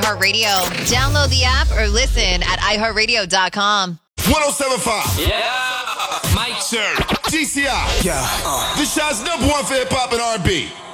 iHeartRadio. Download the app or listen at iHeartRadio.com. 107.5. Yeah. Mike. Sir. GCI. Yeah. The shot's number one for hip hop and R&B.